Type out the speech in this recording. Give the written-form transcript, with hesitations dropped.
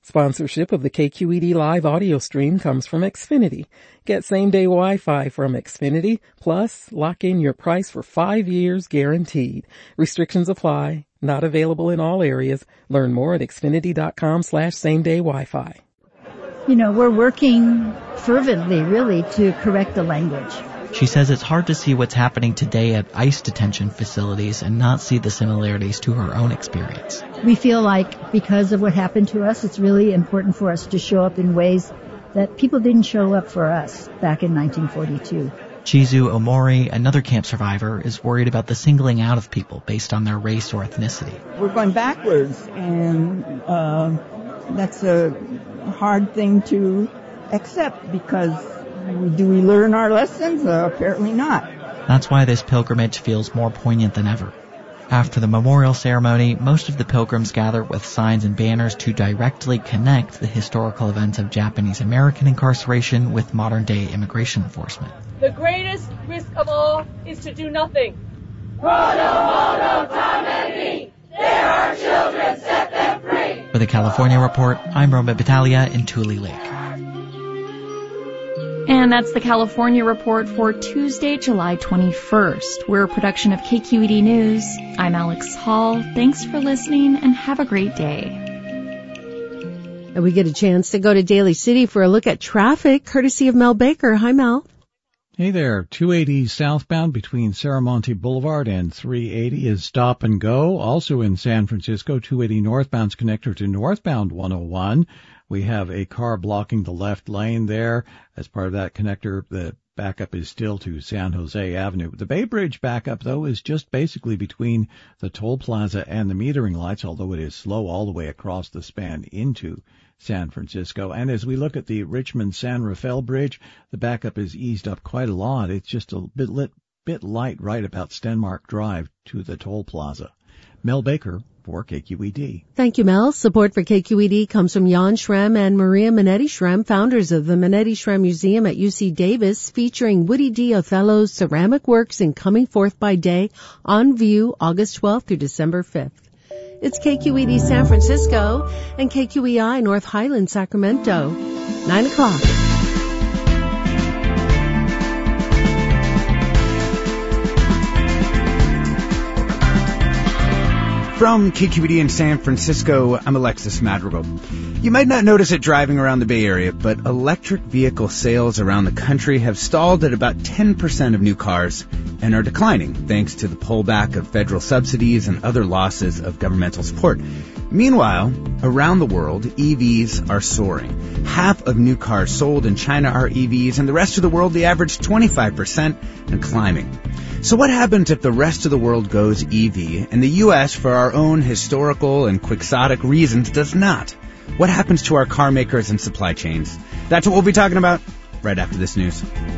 Sponsorship of the KQED live audio stream comes from Xfinity. Get same-day Wi-Fi from Xfinity, plus lock in your price for 5 years guaranteed. Restrictions apply. Not available in all areas. Learn more at xfinity.com/same-day Wi-Fi. You know, we're working fervently, really, to correct the language. She says it's hard to see what's happening today at ICE detention facilities and not see the similarities to her own experience. We feel like because of what happened to us, it's really important for us to show up in ways that people didn't show up for us back in 1942. Chizu Omori, another camp survivor, is worried about the singling out of people based on their race or ethnicity. We're going backwards, and that's a hard thing to accept because do we learn our lessons? Apparently not. That's why this pilgrimage feels more poignant than ever. After the memorial ceremony, most of the pilgrims gather with signs and banners to directly connect the historical events of Japanese-American incarceration with modern-day immigration enforcement. The greatest risk of all is to do nothing. There are children, set them free. For the California Report, I'm Roma Battaglia in Tule Lake. And that's the California Report for Tuesday, July 21st. We're a production of KQED News. I'm Alex Hall. Thanks for listening and have a great day. And we get a chance to go to Daly City for a look at traffic, courtesy of Mel Baker. Hi, Mel. Hey there. 280 southbound between Serramonte Boulevard and 380 is stop and go. Also in San Francisco, 280 northbound's connector to northbound 101. We have a car blocking the left lane there. As part of that connector, the backup is still to San Jose Avenue. The Bay Bridge backup, though, is just basically between the toll plaza and the metering lights, although it is slow all the way across the span into San Francisco. And as we look at the Richmond-San Rafael Bridge, the backup is eased up quite a lot. It's just a bit light right about Stenmark Drive to the toll plaza. Mel Baker for KQED. Thank you, Mel. Support for KQED comes from Jan Schremm and Maria Minetti-Schremm, founders of the Minetti-Schremm Museum at UC Davis, featuring Woody D. Othello's ceramic works in Coming Forth by Day, on view August 12th through December 5th. It's KQED San Francisco and KQEI North Highland, Sacramento. 9 o'clock. From KQED in San Francisco, I'm Alexis Madrigal. You might not notice it driving around the Bay Area, but electric vehicle sales around the country have stalled at about 10% of new cars and are declining thanks to the pullback of federal subsidies and other losses of governmental support. Meanwhile, around the world, EVs are soaring. Half of new cars sold in China are EVs, and the rest of the world, the average 25% and climbing. So what happens if the rest of the world goes EV and the U.S., for our own historical and quixotic reasons, does not? What happens to our car makers and supply chains? That's what we'll be talking about right after this news.